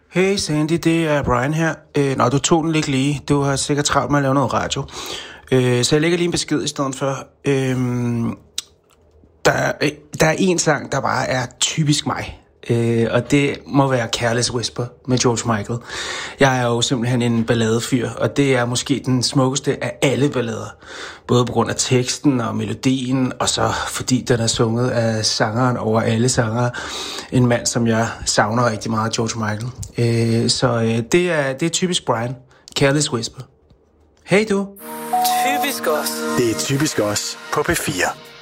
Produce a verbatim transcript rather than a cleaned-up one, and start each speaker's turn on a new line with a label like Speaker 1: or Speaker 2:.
Speaker 1: Hey Sandy, det er Brian her. Øh, nå, du tog den ikke lige. Du har sikkert travlt med at lave noget radio. Øh, så jeg lægger lige en besked i stedet for. Øh, der, øh, der er en sang, der bare er typisk mig. Øh, og det må være Careless Whisper med George Michael. Jeg er jo simpelthen en balladefyr, og det er måske den smukkeste af alle ballader. Både på grund af teksten og melodien, og så fordi den er sunget af sangeren over alle sangere. En mand, som jeg savner rigtig meget, George Michael. Øh, så øh, det, er, det er typisk Brian. Careless Whisper. Hey du.
Speaker 2: Typisk os.
Speaker 3: Det er typisk os på P fire.